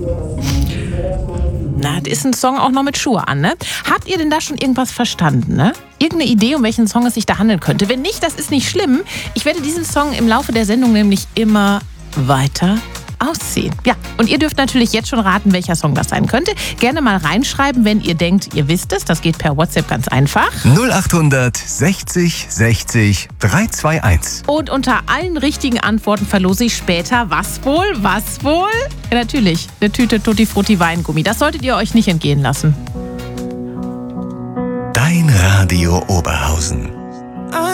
Na, das ist ein Song auch noch mit Schuhe an, ne? Habt ihr denn da schon irgendwas verstanden, ne? Irgendeine Idee, um welchen Song es sich da handeln könnte? Wenn nicht, das ist nicht schlimm. Ich werde diesen Song im Laufe der Sendung nämlich immer weiter ausziehen. Ja, und ihr dürft natürlich jetzt schon raten, welcher Song das sein könnte. Gerne mal reinschreiben, wenn ihr denkt, ihr wisst es. Das geht per WhatsApp ganz einfach. 0800 60 60 321. Und unter allen richtigen Antworten verlose ich später, was wohl? Ja, natürlich, eine Tüte Tutti Frutti Weingummi. Das solltet ihr euch nicht entgehen lassen. Dein Radio Oberhausen.